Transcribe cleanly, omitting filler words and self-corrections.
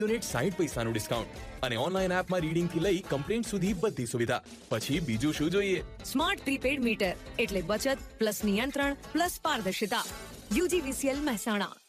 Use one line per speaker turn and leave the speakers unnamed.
Unit 60 પૈસાનું discount અને online એપમાં રીડિંગ થી લઈ કમ્પ્લેન્ટ સુધી બધી સુવિધા. પછી બીજું શું જોઈએ?
સ્માર્ટ પ્રીપેડ મીટર એટલે બચત પ્લસ નિયંત્રણ પ્લસ પારદર્શિતા. UGVCL મહેસાણા.